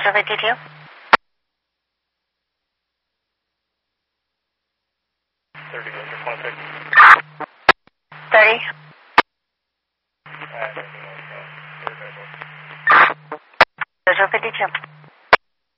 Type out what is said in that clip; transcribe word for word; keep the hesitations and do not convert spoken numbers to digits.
Visual fifty-two. thirty, goes for one six. thirty. Visual fifty-two.